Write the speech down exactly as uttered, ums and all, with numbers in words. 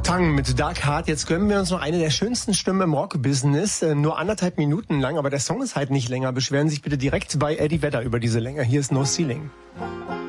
Pang mit Dark Heart. Jetzt gönnen wir uns noch eine der schönsten Stimmen im Rock-Business. Äh, nur anderthalb Minuten lang, aber der Song ist halt nicht länger. Beschweren Sie sich bitte direkt bei Eddie Vedder über diese Länge. Hier ist No Ceiling.